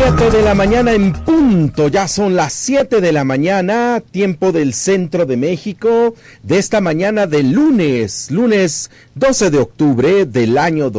7 de la mañana en punto, ya son las 7 de la mañana, tiempo del centro de México, de esta mañana de lunes 12 de octubre del año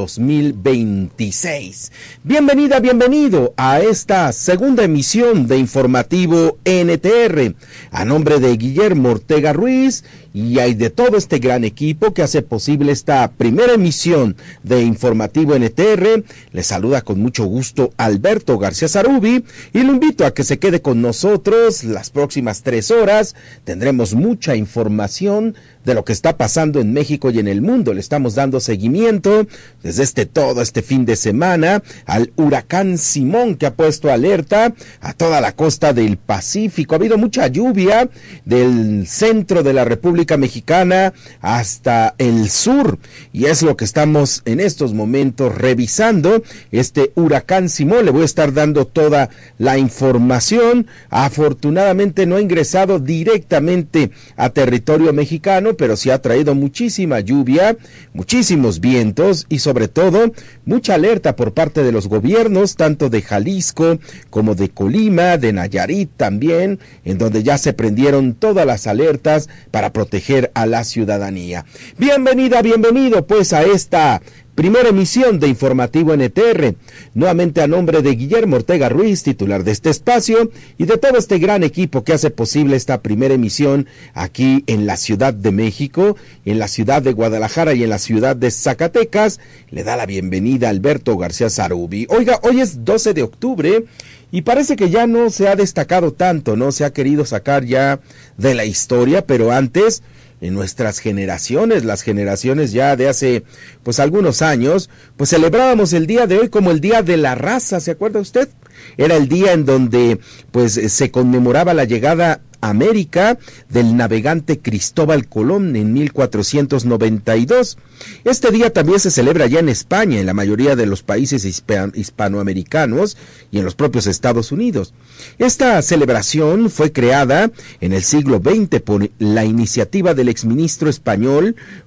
2026. Bienvenida, bienvenido a esta segunda emisión de Informativo NTR, a nombre de Guillermo Ortega Ruiz y de todo este gran equipo que hace posible esta primera emisión de Informativo NTR. Les saluda con mucho gusto Alberto García Zarubi y lo invito a que se quede con nosotros las próximas 3 horas. Tendremos mucha información de lo que está pasando en México y en el mundo. Le estamos dando seguimiento desde todo este fin de semana al huracán Simón, que ha puesto alerta a toda la costa del Pacífico. Ha habido mucha lluvia del centro de la República Mexicana hasta el sur, y es lo que estamos en estos momentos revisando. Este huracán Simón, le voy a estar dando toda la información. Afortunadamente no ha ingresado directamente a territorio mexicano, pero sí ha traído muchísima lluvia, muchísimos vientos y sobre todo mucha alerta por parte de los gobiernos, tanto de Jalisco como de Colima, de Nayarit también, en donde ya se prendieron todas las alertas para proteger a la ciudadanía. Bienvenida, bienvenido pues a esta primera emisión de Informativo NTR, nuevamente a nombre de Guillermo Ortega Ruiz, titular de este espacio, y de todo este gran equipo que hace posible esta primera emisión aquí en la Ciudad de México, en la ciudad de Guadalajara y en la ciudad de Zacatecas. Le da la bienvenida Alberto García Zarubi. Oiga, hoy es 12 de octubre y parece que ya no se ha destacado tanto, no se ha querido sacar ya de la historia, pero antes, en nuestras generaciones, las generaciones ya de hace pues algunos años, pues celebrábamos el día de hoy como el Día de la Raza. ¿Se acuerda usted? Era el día en donde pues se conmemoraba la llegada a América del navegante Cristóbal Colón en 1492. Este día también se celebra ya en España, en la mayoría de los países hispanoamericanos y en los propios Estados Unidos. Esta celebración fue creada en el siglo XX por la iniciativa del exministro español